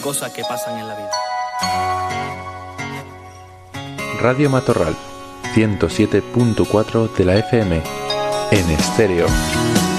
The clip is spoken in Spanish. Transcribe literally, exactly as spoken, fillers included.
cosas que pasan en la vida. Radio Matorral, ciento siete punto cuatro de la F M, en estéreo.